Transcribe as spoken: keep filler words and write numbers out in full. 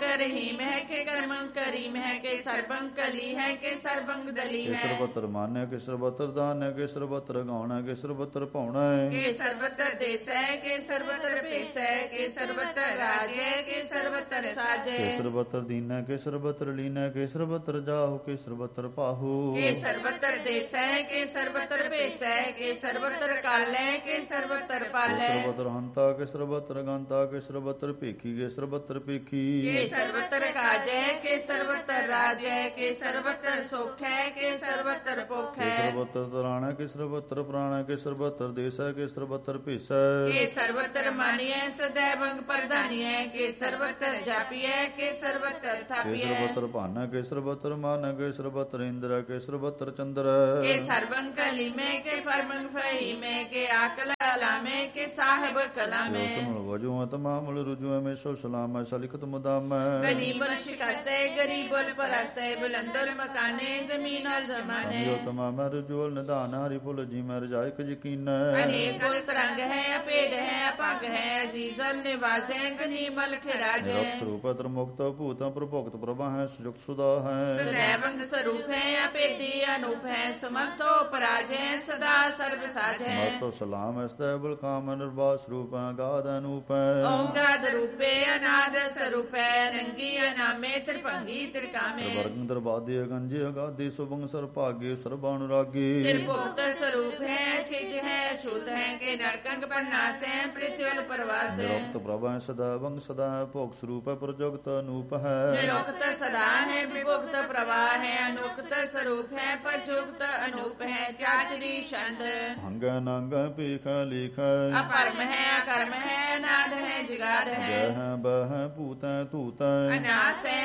करही मह के कर्मं करी मह के सर्वं कली है के सर्वं दली है सर्वत्र मान्य के सर्वत्र दान है के सर्वत्र गौण है के सर्वत्र पौण है के सर्वत्र देश है के सर्वत्र पेश है के सर्वत्र राज है के सर्वत्र साज है के सर्वत्र दीन है के सर्वत्र लीन है के सर्वत्र जाहु के सर्वत्र पाहु के सर्वत्र देश है के सर्वत्र पेश है के सर्वत्र काल है के सर्वत्र पाल है सर्वत्र हंता के सर्वत्र गंता के सर्वत्र पेखी के सर्वत्र पेखी के सर्वत्र काज है के सर्वत्र राज है के सर्वत्र सुख है के सर्वत्र पोख के है सर्वत्र तराण है के सर्वत्र प्राण है के सर्वत्र देश है के सर्वत्र पेश है के सर्वत्र मानी है सदैव प्रधानी है के सर्वत्र जापी है के सर्वत्र के थापी है सर्वत्र भान है के सर्वत्र मान है के सर्वत्र इंद्र है के सर्वत्र चंद्र के है सर्वं कली में के फर्मं फही में के आकल अला में के साहिब कला में सुमल वजू है तमाम रुजू है में सो सलाम है सलिखत मुदाम है गनीबल शिकस्ते गरीबल परस्ते बुलंदल मकाने जमीन अल जमाने अमियो तमाम है रुजूल निदान हरि फुल जी में रजाई के यकीन है अनेक तरंग है अपेद है अपंग है अजीजल निवास है गनीमल खिराज है निरक्त स्वरूप है मुक्त भूत प्रभुक्त प्रभा है सुजुक्त सुधा है सदैवंग स्वरूप है अपेदी अनूप है समस्तो पराज है सदा सर्व साज है मस्तो सलाम है स्तैबल काम है निर्वास रूप है गाद अनुप है ओंगाद रूपे अनाद स्वरूप है नंगी अनामे त्रिपंगी त्रिकामे वर्ग दरबादी गंजी गादी सुभंग सर्पागी सर्वानुरागी त्रिभुक्त स्वरूप है छिज है छूत है के नरकंग पर नाश है पृथ्वी प्रवास है निरुक्त प्रभा है सदा वंग सदा है भोग स्वरूप है प्रजोक्त अनूप है निरुक्त सदा है विभुक्त प्रवाह है अनुक्त स्वरूप है प्रजुक्त अनूप है चाचरी छंद हंग नंग पीख लिख अपरम है अकर्म है नाद है जिगाद है जय है बह पूत है तूत है अनास है